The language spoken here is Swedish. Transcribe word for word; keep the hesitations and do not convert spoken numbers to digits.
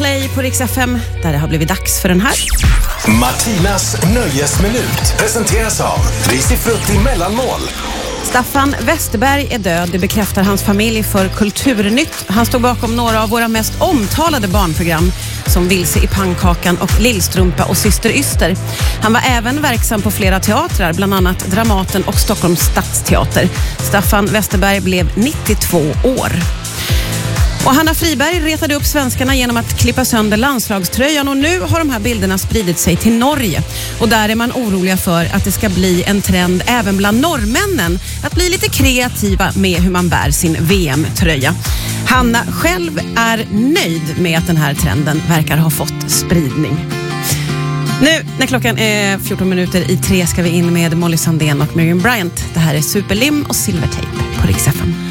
Play på Rix F M, där det har blivit dags för den här. Martinas nöjesminut presenteras av Risifrutti mellanmål. Staffan Westerberg är död, det bekräftar hans familj för Kulturnytt. Han stod bakom några av våra mest omtalade barnprogram som Vilse i pannkakan och Lillstrumpa och Syster Yster. Han var även verksam på flera teatrar, bland annat Dramaten och Stockholms stadsteater. Staffan Westerberg blev nittiotvå år. Och Hanna Friberg retade upp svenskarna genom att klippa sönder landslagströjan, och nu har de här bilderna spridit sig till Norge. Och där är man oroliga för att det ska bli en trend även bland norrmännen att bli lite kreativa med hur man bär sin V M-tröja. Hanna själv är nöjd med att den här trenden verkar ha fått spridning. Nu när klockan är fjorton minuter i tre ska vi in med Molly Sandén och Miriam Bryant. Det här är Superlim och Silvertape på Rix F M.